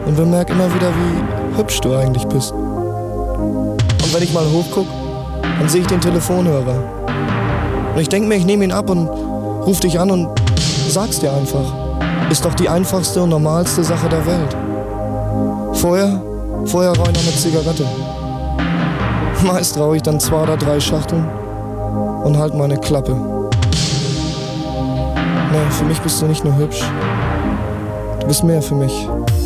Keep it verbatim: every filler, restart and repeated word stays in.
und bemerke immer wieder, wie hübsch du eigentlich bist. Und wenn ich mal hochguck, dann sehe ich den Telefonhörer. Und ich denke mir, ich nehme ihn ab und ruf dich an und sag's dir einfach. Ist doch die einfachste und normalste Sache der Welt. Vorher, vorher rauche ich noch eine Zigarette. Meist rauche ich dann zwei oder drei Schachteln und halt meine Klappe. Nee, für mich bist du nicht nur hübsch. Du bist mehr für mich.